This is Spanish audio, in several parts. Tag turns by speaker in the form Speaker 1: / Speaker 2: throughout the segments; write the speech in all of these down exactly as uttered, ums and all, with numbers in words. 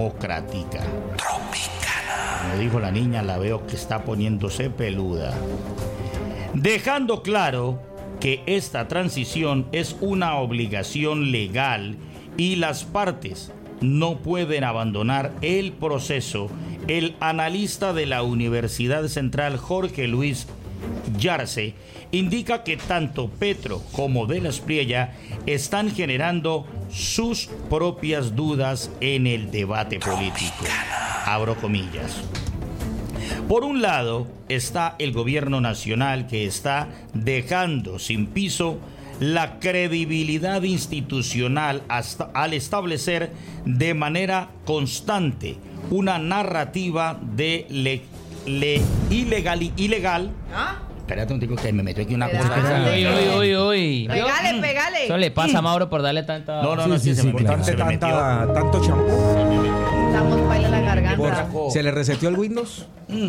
Speaker 1: democrática. Tropicana. Como dijo la niña, la veo que está poniéndose peluda. Dejando claro que esta transición es una obligación legal y las partes no pueden abandonar el proceso, el analista de la Universidad Central Jorge Luis Yarse indica que tanto Petro como De la Espriella están generando sus propias dudas en el debate político. Abro comillas. Por un lado está el gobierno nacional, que está dejando sin piso la credibilidad institucional hasta al establecer de manera constante una narrativa de le, le ilegal, ilegal. ¿Ah? Espérate un tico que me metió aquí una cosa.
Speaker 2: Uy, uy, uy, uy.
Speaker 3: Pegale, pegale.
Speaker 2: Eso le pasa a Mauro por darle tanta...
Speaker 1: No, no, no, sí, sí,
Speaker 4: sí,
Speaker 1: se me
Speaker 4: claro.
Speaker 1: se me metió.
Speaker 4: Tanta, tanto champú.
Speaker 3: Estamos baila la garganta.
Speaker 4: Por- ¿Se le reseteó el Windows?
Speaker 1: Mm.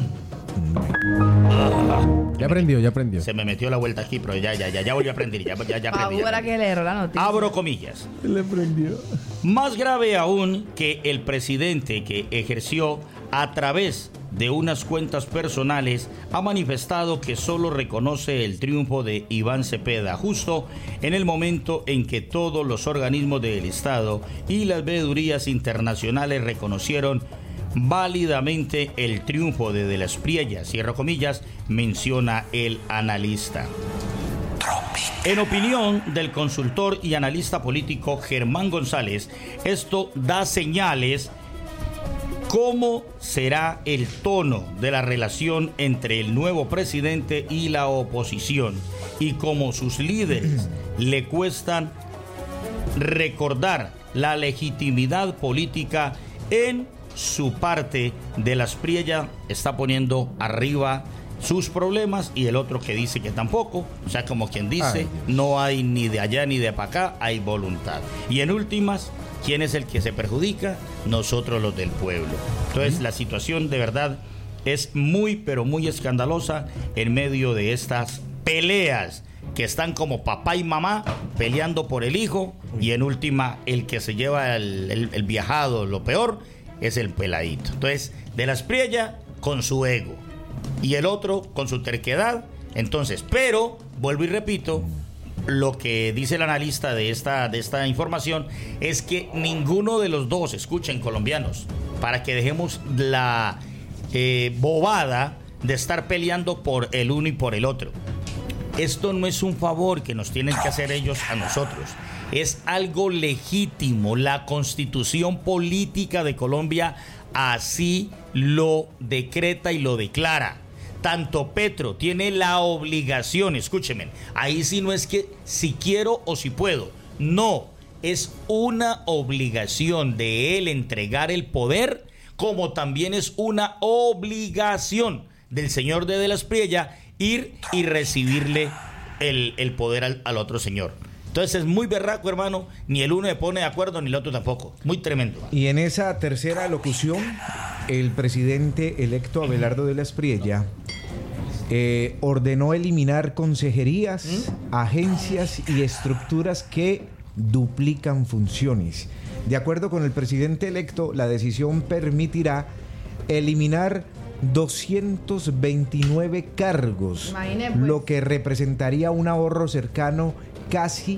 Speaker 5: Ya aprendió, ya aprendió.
Speaker 1: Se me metió la vuelta aquí, pero ya, ya, ya, ya volví a aprender. Ya, ya, ya aprendí. ya
Speaker 3: Ahora
Speaker 1: aprendí.
Speaker 3: que le erró la noticia.
Speaker 1: Abro comillas.
Speaker 5: Le prendió.
Speaker 1: Más grave aún que el presidente, que ejerció a través de unas cuentas personales, ha manifestado que solo reconoce el triunfo de Iván Cepeda justo en el momento en que todos los organismos del Estado y las veedurías internacionales reconocieron válidamente el triunfo de De la Espriella, cierro comillas, menciona el analista. En opinión del consultor y analista político Germán González, esto da señales cómo será el tono de la relación entre el nuevo presidente y la oposición, y cómo sus líderes le cuestan recordar la legitimidad política en su parte. De la Espriella está poniendo arriba sus problemas y el otro que dice que tampoco, o sea, como quien dice,
Speaker 4: Ay,
Speaker 1: no hay ni de allá ni de para acá, hay voluntad. Y en últimas, ¿quién es el que se perjudica? Nosotros, los del pueblo. Entonces, la situación de verdad es muy, pero muy escandalosa en medio de estas peleas que están como papá y mamá peleando por el hijo, y en última, el que se lleva el, el, el viajado, lo peor, es el peladito. Entonces, De la Espriella con su ego y el otro con su terquedad. Entonces, pero, vuelvo y repito, lo que dice el analista de esta, de esta información es que ninguno de los dos, escuchen colombianos, para que dejemos la eh, bobada de estar peleando por el uno y por el otro. Esto no es un favor que nos tienen que hacer ellos a nosotros. Es algo legítimo. La Constitución Política de Colombia así lo decreta y lo declara. Tanto Petro tiene la obligación, escúchenme, ahí sí no es que si quiero o si puedo, no, es una obligación de él entregar el poder, como también es una obligación del señor de De la Espriella ir y recibirle el, el poder al, al otro señor. Entonces es muy berraco, hermano, ni el uno se pone de acuerdo ni el otro tampoco, muy tremendo.
Speaker 4: Y en esa tercera locución, el presidente electo Abelardo De la Espriella eh, ordenó eliminar consejerías, ¿Mm? agencias y estructuras que duplican funciones. De acuerdo con el presidente electo, la decisión permitirá eliminar doscientos veintinueve cargos,
Speaker 3: Imagine, pues.
Speaker 4: lo que representaría un ahorro cercano casi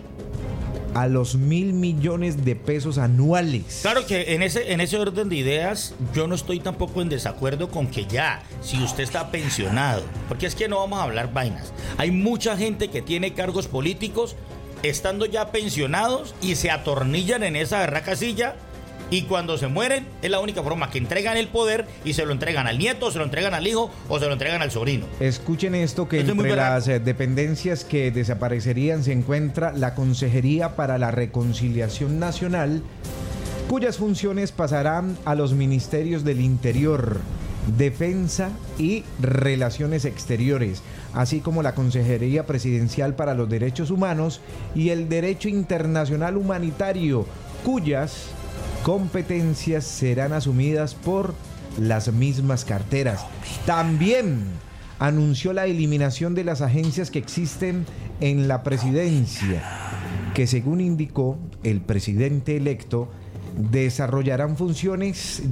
Speaker 4: a los mil millones de pesos anuales.
Speaker 1: Claro que en ese, en ese orden de ideas yo no estoy tampoco en desacuerdo con que ya, si usted está pensionado, porque es que no vamos a hablar vainas. Hay mucha gente que tiene cargos políticos estando ya pensionados y se atornillan en esa berraca silla, y cuando se mueren es la única forma que entregan el poder y se lo entregan al nieto, se lo entregan al hijo o se lo entregan al sobrino.
Speaker 4: Escuchen esto, que
Speaker 1: Esto es muy
Speaker 4: entre
Speaker 1: berraco.
Speaker 4: las eh, dependencias que desaparecerían se encuentra la Consejería para la Reconciliación Nacional, cuyas funciones pasarán a los ministerios del Interior, Defensa y Relaciones Exteriores, así como la Consejería Presidencial para los Derechos Humanos y el Derecho Internacional Humanitario, cuyas competencias serán asumidas por las mismas carteras. También anunció la eliminación de las agencias que existen en la presidencia, que según indicó el presidente electo, desarrollarán funciones